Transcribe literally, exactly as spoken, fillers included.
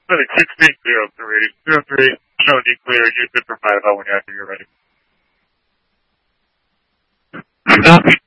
Clinic sixteen zero three. Zero three, showing you clear. You're good for five oh whenever you're ready. Copy.